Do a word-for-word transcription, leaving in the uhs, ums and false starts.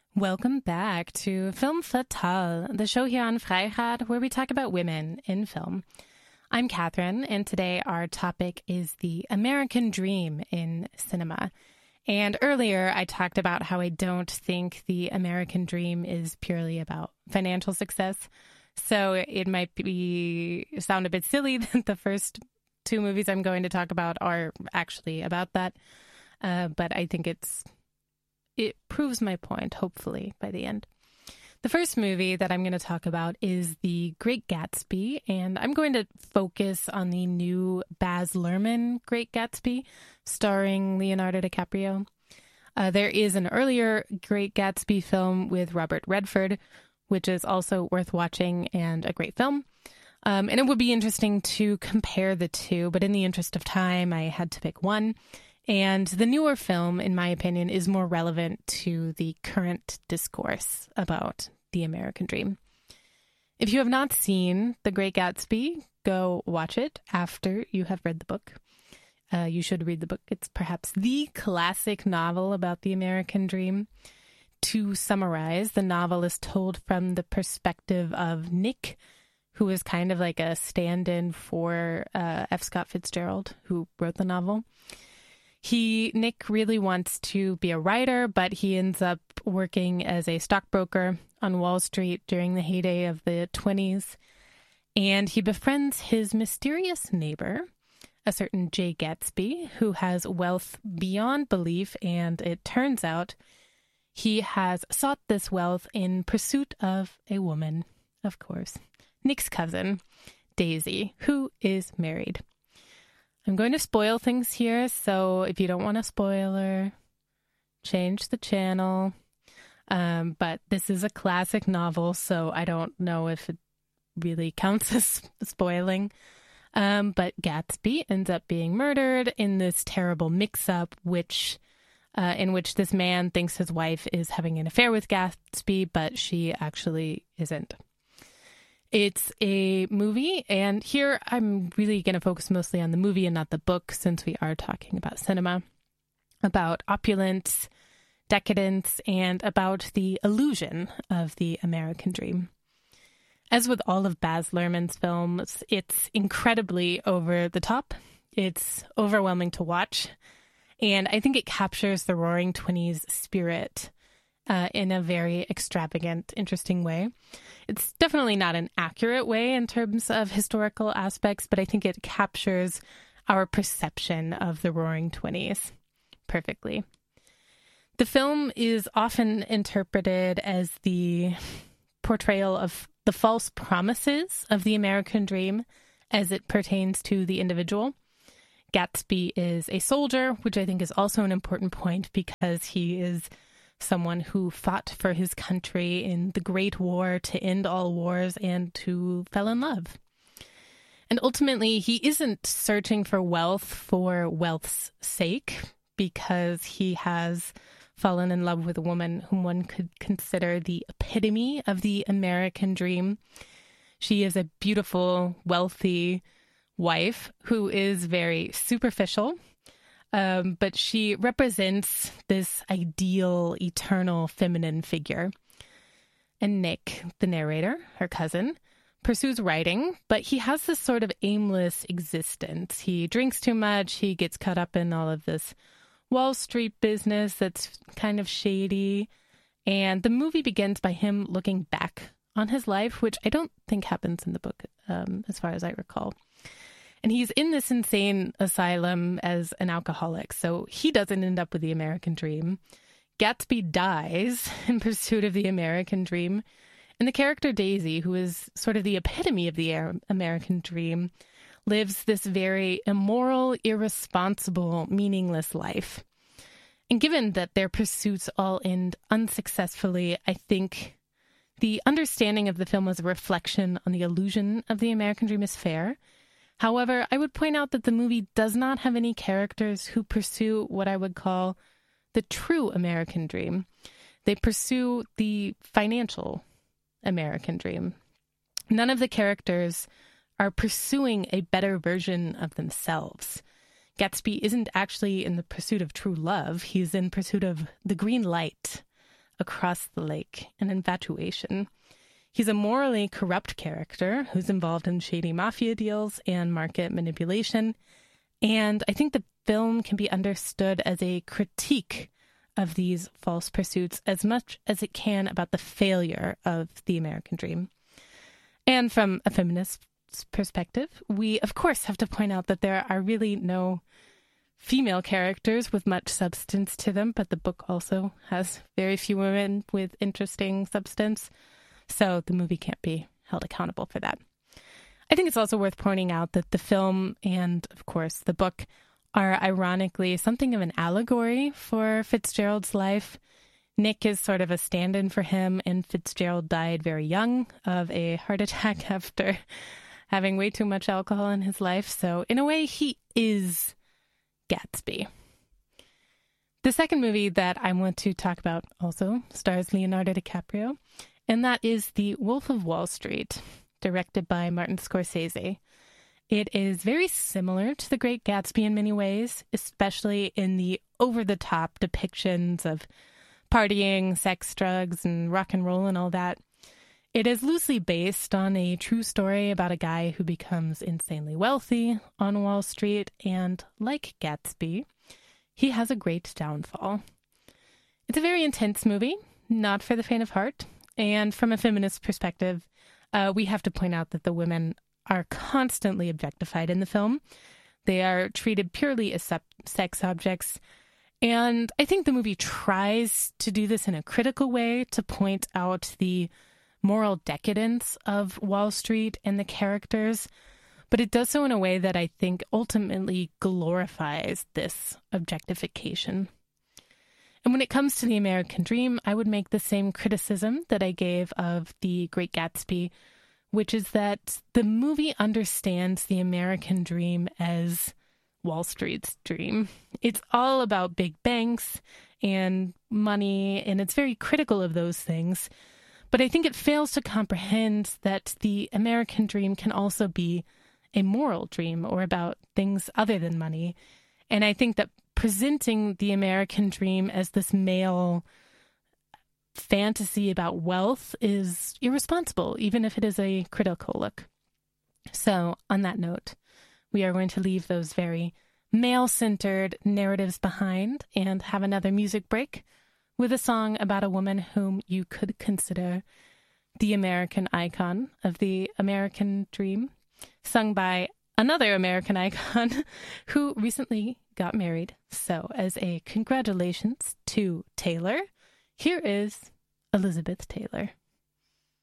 Welcome back to Film Fatale, the show here on Freirad where we talk about women in film. I'm Catherine, and today our topic is the American dream in cinema. And earlier I talked about how I don't think the American dream is purely about financial success. So it might be sound a bit silly that the first two movies I'm going to talk about are actually about that. Uh, but I think it's it proves my point, hopefully, by the end. The first movie that I'm going to talk about is The Great Gatsby, and I'm going to focus on the new Baz Luhrmann Great Gatsby, starring Leonardo DiCaprio. Uh, there is an earlier Great Gatsby film with Robert Redford, which is also worth watching and a great film. Um, and it would be interesting to compare the two, but in the interest of time, I had to pick one. And the newer film, in my opinion, is more relevant to the current discourse about the American dream. If you have not seen The Great Gatsby, go watch it after you have read the book. Uh, you should read the book. It's perhaps the classic novel about the American dream. To summarize, the novel is told from the perspective of Nick, who is kind of like a stand-in for uh, F. Scott Fitzgerald, who wrote the novel. He, Nick really wants to be a writer, but he ends up working as a stockbroker on Wall Street during the heyday of the twenties. And he befriends his mysterious neighbor, a certain Jay Gatsby, who has wealth beyond belief. And it turns out he has sought this wealth in pursuit of a woman, of course, Nick's cousin, Daisy, who is married. I'm going to spoil things here, so if you don't want a spoiler, change the channel. Um, but this is a classic novel, so I don't know if it really counts as spoiling. Um, but Gatsby ends up being murdered in this terrible mix-up, which uh, in which this man thinks his wife is having an affair with Gatsby, but she actually isn't. It's a movie, and here I'm really going to focus mostly on the movie and not the book, since we are talking about cinema, about opulence, decadence, and about the illusion of the American dream. As with all of Baz Luhrmann's films, it's incredibly over the top. It's overwhelming to watch, and I think it captures the Roaring Twenties spirit Uh, in a very extravagant, interesting way. It's definitely not an accurate way in terms of historical aspects, but I think it captures our perception of the Roaring Twenties perfectly. The film is often interpreted as the portrayal of the false promises of the American dream as it pertains to the individual. Gatsby is a soldier, which I think is also an important point because he is someone who fought for his country in the Great War to end all wars and who fell in love. And ultimately, he isn't searching for wealth for wealth's sake, because he has fallen in love with a woman whom one could consider the epitome of the American dream. She is a beautiful, wealthy wife who is very superficial. Um, but she represents this ideal, eternal feminine figure. And Nick, the narrator, her cousin, pursues writing, but he has this sort of aimless existence. He drinks too much. He gets caught up in all of this Wall Street business that's kind of shady. And the movie begins by him looking back on his life, which I don't think happens in the book, um, as far as I recall. And he's in this insane asylum as an alcoholic, so he doesn't end up with the American dream. Gatsby dies in pursuit of the American dream. And the character Daisy, who is sort of the epitome of the American dream, lives this very immoral, irresponsible, meaningless life. And given that their pursuits all end unsuccessfully, I think the understanding of the film as a reflection on the illusion of the American dream is fair. However, I would point out that the movie does not have any characters who pursue what I would call the true American dream. They pursue the financial American dream. None of the characters are pursuing a better version of themselves. Gatsby isn't actually in the pursuit of true love. He's in pursuit of the green light across the lake, an infatuation. He's a morally corrupt character who's involved in shady mafia deals and market manipulation. And I think the film can be understood as a critique of these false pursuits as much as it can about the failure of the American dream. And from a feminist perspective, we, of course, have to point out that there are really no female characters with much substance to them, but the book also has very few women with interesting substance. So the movie can't be held accountable for that. I think it's also worth pointing out that the film and, of course, the book are ironically something of an allegory for Fitzgerald's life. Nick is sort of a stand-in for him, and Fitzgerald died very young of a heart attack after having way too much alcohol in his life. So in a way, he is Gatsby. The second movie that I want to talk about also stars Leonardo DiCaprio, and that is The Wolf of Wall Street, directed by Martin Scorsese. It is very similar to The Great Gatsby in many ways, especially in the over-the-top depictions of partying, sex, drugs, and rock and roll and all that. It is loosely based on a true story about a guy who becomes insanely wealthy on Wall Street, and like Gatsby, he has a great downfall. It's a very intense movie, not for the faint of heart, and from a feminist perspective, uh, we have to point out that the women are constantly objectified in the film. They are treated purely as sex objects, and I think the movie tries to do this in a critical way to point out the moral decadence of Wall Street and the characters, but it does so in a way that I think ultimately glorifies this objectification. And when it comes to the American dream, I would make the same criticism that I gave of The Great Gatsby, which is that the movie understands the American dream as Wall Street's dream. It's all about big banks and money, and it's very critical of those things. But I think it fails to comprehend that the American dream can also be a moral dream or about things other than money. And I think that presenting the American dream as this male fantasy about wealth is irresponsible, even if it is a critical look. So on that note, we are going to leave those very male-centered narratives behind and have another music break with a song about a woman whom you could consider the American icon of the American dream, sung by another American icon who recently got married. So as a congratulations to Taylor, here is Elizabeth Taylor.